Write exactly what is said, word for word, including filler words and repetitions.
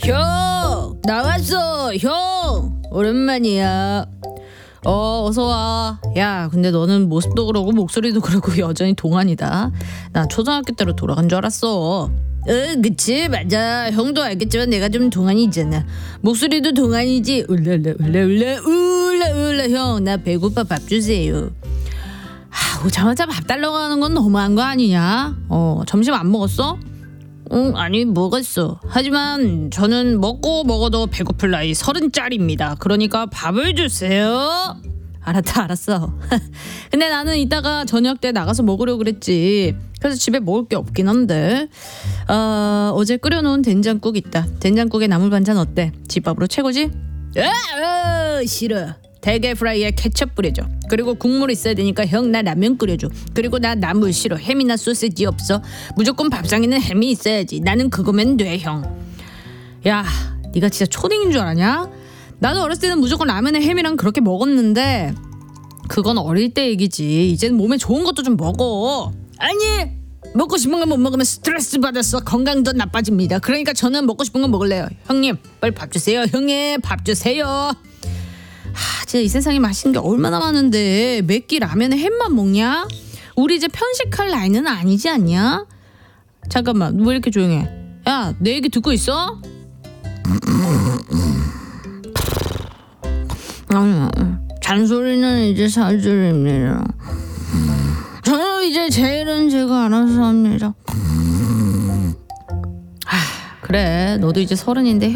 형 나왔어. 형 오랜만이야. 어 어서와. 야 근데 너는 모습도 그러고 목소리도 그러고 여전히 동안이다. 나 초등학교 때로 돌아간 줄 알았어. 응 그치 맞아. 형도 알겠지만 내가 좀 동안이잖아. 목소리도 동안이지. 울랄라 울랄라 울라 울라. 형 나 배고파 밥 주세요. 하, 오자마자 밥 달라고 하는 건 너무한 거 아니냐. 어 점심 안 먹었어? 응 아니 먹었어. 하지만 저는 먹고 먹어도 배고플 나이 서른짜리입니다. 그러니까 밥을 주세요. 알았다 알았어. 근데 나는 이따가 저녁 때 나가서 먹으려고 그랬지. 그래서 집에 먹을 게 없긴 한데 어, 어제 끓여놓은 된장국 있다. 된장국에 나물 반찬 어때? 집밥으로 최고지? 아, 싫어. 달걀 프라이에 케첩 뿌려줘. 그리고 국물 있어야 되니까 형 나 라면 끓여줘. 그리고 나 나물 싫어. 햄이나 소시지 없어? 무조건 밥상에는 햄이 있어야지. 나는 그거면 돼 형. 야 네가 진짜 초딩인 줄 아냐? 나도 어렸을 때는 무조건 라면에 햄이랑 그렇게 먹었는데 그건 어릴 때 얘기지. 이제는 몸에 좋은 것도 좀 먹어. 아니 먹고 싶은 거 못 먹으면 스트레스 받아서 건강도 나빠집니다. 그러니까 저는 먹고 싶은 거 먹을래요. 형님 빨리 밥 주세요. 형님 밥 주세요. 하, 진짜 이 세상에 맛있는 게 얼마나 많은데 매끼 라면에 햄만 먹냐? 우리 이제 편식할 나이는 아니지 않냐? 잠깐만 왜 이렇게 조용해? 야 내 얘기 듣고 있어? 잔소리는 이제 사줄입니다. 저는 이제 제 일은 제가 알아서 합니다. 하, 그래 너도 이제 서른인데